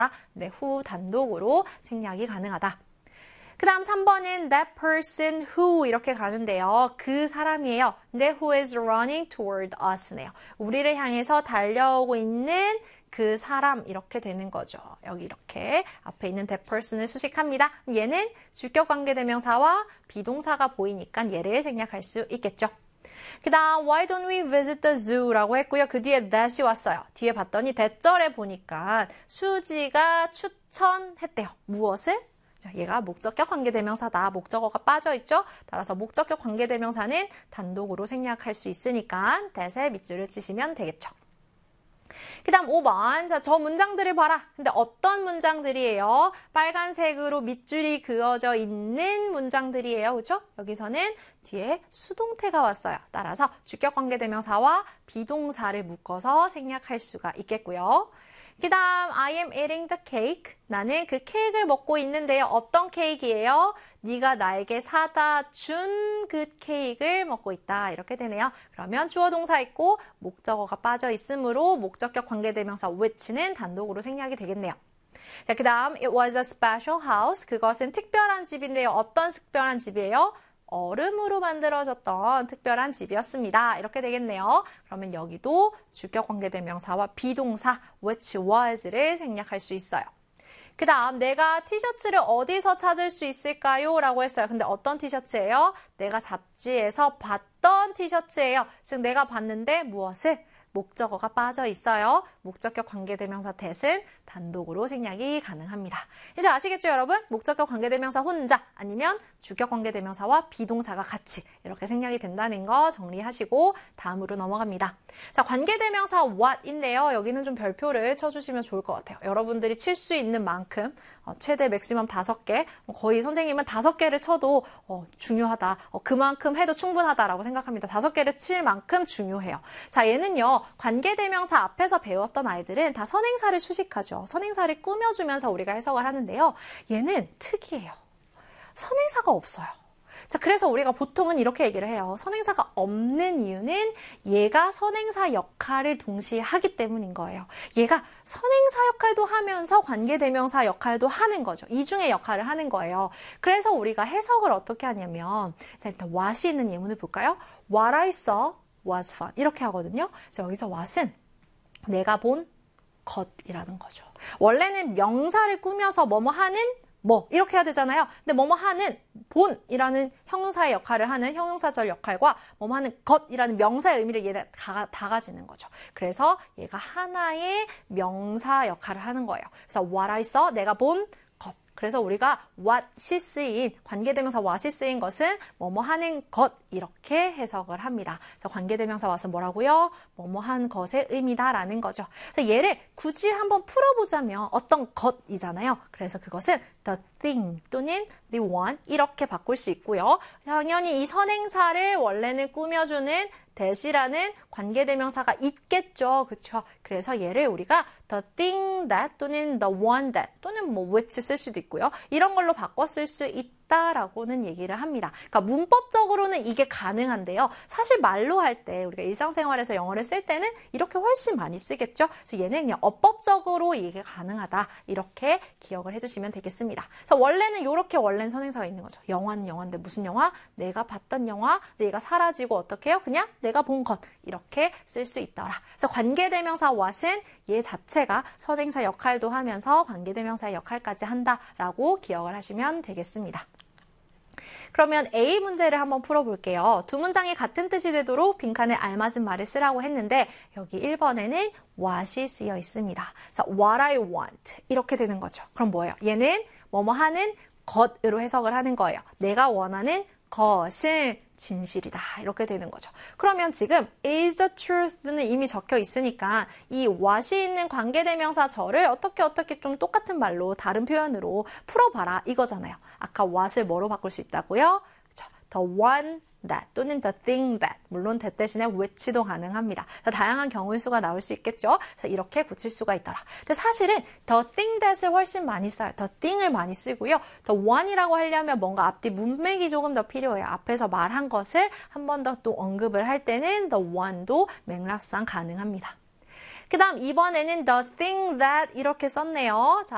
네, who 단독으로 생략이 가능하다. 그 다음 3번은 that person who 이렇게 가는데요. 그 사람이에요. 근데 who is running toward us네요. 우리를 향해서 달려오고 있는 그 사람 이렇게 되는 거죠. 여기 이렇게 앞에 있는 that person을 수식합니다. 얘는 주격 관계대명사와 비동사가 보이니까 얘를 생략할 수 있겠죠. 그 다음 why don't we visit the zoo 라고 했고요. 그 뒤에 that이 왔어요. 뒤에 봤더니 대절에 보니까 수지가 추천했대요. 무엇을? 얘가 목적격 관계대명사다. 목적어가 빠져있죠. 따라서 목적격 관계대명사는 단독으로 생략할 수 있으니까 that에 밑줄을 치시면 되겠죠. 그 다음 5번. 자, 저 문장들을 봐라. 근데 어떤 문장들이에요? 빨간색으로 밑줄이 그어져 있는 문장들이에요. 그렇죠? 여기서는 뒤에 수동태가 왔어요. 따라서 주격 관계대명사와 비동사를 묶어서 생략할 수가 있겠고요. 그 다음 I am eating the cake. 나는 그 케이크를 먹고 있는데요. 어떤 케이크예요? 네가 나에게 사다 준 그 케이크를 먹고 있다. 이렇게 되네요. 그러면 주어 동사 있고 목적어가 빠져 있으므로 목적격 관계대명사 which는 단독으로 생략이 되겠네요. 자, 그 다음 it was a special house. 그것은 특별한 집인데요. 어떤 특별한 집이에요? 얼음으로 만들어졌던 특별한 집이었습니다. 이렇게 되겠네요. 그러면 여기도 주격 관계대명사와 비동사 which was를 생략할 수 있어요. 그 다음 내가 티셔츠를 어디서 찾을 수 있을까요? 라고 했어요. 근데 어떤 티셔츠예요? 내가 잡지에서 봤던 티셔츠예요. 즉 내가 봤는데 무엇을? 목적어가 빠져 있어요. 목적격 관계대명사 that은 단독으로 생략이 가능합니다. 이제 아시겠죠, 여러분? 목적격 관계대명사 혼자 아니면 주격 관계대명사와 비동사가 같이 이렇게 생략이 된다는 거 정리하시고 다음으로 넘어갑니다. 자, 관계대명사 what인데요. 여기는 좀 별표를 쳐주시면 좋을 것 같아요. 여러분들이 칠 수 있는 만큼 최대 맥시멈 5개, 거의 선생님은 5개를 쳐도 중요하다. 그만큼 해도 충분하다라고 생각합니다. 5개를 칠 만큼 중요해요. 자, 얘는요. 관계대명사 앞에서 배웠던 아이들은 다 선행사를 수식하죠. 선행사를 꾸며주면서 우리가 해석을 하는데요. 얘는 특이해요. 선행사가 없어요. 자, 그래서 우리가 보통은 이렇게 얘기를 해요. 선행사가 없는 이유는 얘가 선행사 역할을 동시에 하기 때문인 거예요. 얘가 선행사 역할도 하면서 관계대명사 역할도 하는 거죠. 이중의 역할을 하는 거예요. 그래서 우리가 해석을 어떻게 하냐면 자, 일단 what이 있는 예문을 볼까요? What I saw was fun. 이렇게 하거든요. 그래서 여기서 what은 내가 본 것이라는 거죠. 원래는 명사를 꾸며서 뭐뭐 하는 뭐 이렇게 해야 되잖아요. 근데 뭐뭐 하는 본이라는 형용사의 역할을 하는 형용사절 역할과 뭐뭐 하는 것이라는 명사의 의미를 얘가 다 가지는 거죠. 그래서 얘가 하나의 명사 역할을 하는 거예요. 그래서 what I saw, 내가 본 것. 그래서 우리가 what이 쓰인 관계대명사 what이 쓰인 것은 뭐뭐 하는 것 이렇게 해석을 합니다. 그래서 관계대명사 what은 뭐라고요? 뭐뭐 한 것의 의미다라는 거죠. 그래서 얘를 굳이 한번 풀어보자면 어떤 것이잖아요. 그래서 그것은 the thing 또는 the one 이렇게 바꿀 수 있고요. 당연히 이 선행사를 원래는 꾸며주는 that이라는 관계대명사가 있겠죠. 그렇죠? 그래서 얘를 우리가 the thing that 또는 the one that 또는 뭐 which 쓸 수도 있고요. 이런 걸로 바꿔 쓸 수 있다라고는 얘기를 합니다. 그러니까 문법적으로는 이게 가능한데요. 사실 말로 할 때 우리가 일상생활에서 영어를 쓸 때는 이렇게 훨씬 많이 쓰겠죠. 그래서 얘는 그냥 어법적으로 이게 가능하다. 이렇게 기억을 해주시면 되겠습니다. 그래서 원래는 이렇게 원래는 선행사가 있는 거죠. 영화는 영화인데 무슨 영화? 내가 봤던 영화. 근데 얘가 사라지고 어떻게 해요? 그냥 내가 본 것. 이렇게 쓸 수 있더라. 그래서 관계대명사 what은 얘 자체가 선행사 역할도 하면서 관계대명사의 역할까지 한다라고 기억을 하시면 되겠습니다. 그러면 A 문제를 한번 풀어볼게요. 두 문장이 같은 뜻이 되도록 빈칸에 알맞은 말을 쓰라고 했는데 여기 1번에는 what이 쓰여 있습니다. 그래서 what I want 이렇게 되는 거죠. 그럼 뭐예요? 얘는 뭐뭐 하는 것으로 해석을 하는 거예요. 내가 원하는 것은 진실이다. 이렇게 되는 거죠. 그러면 지금 is the truth는 이미 적혀 있으니까 이 what이 있는 관계대명사절을 어떻게 좀 똑같은 말로 다른 표현으로 풀어봐라 이거잖아요. 아까 what을 뭐로 바꿀 수 있다고요? the one that 또는 the thing that 물론 that 대신에 which도 가능합니다. 다양한 경우의 수가 나올 수 있겠죠. 그래서 이렇게 고칠 수가 있더라. 근데 사실은 the thing that을 훨씬 많이 써요. the thing을 많이 쓰고요. the one이라고 하려면 뭔가 앞뒤 문맥이 조금 더 필요해요. 앞에서 말한 것을 한 번 더 또 언급을 할 때는 the one도 맥락상 가능합니다. 그 다음 2번에는 the thing that 이렇게 썼네요. 자,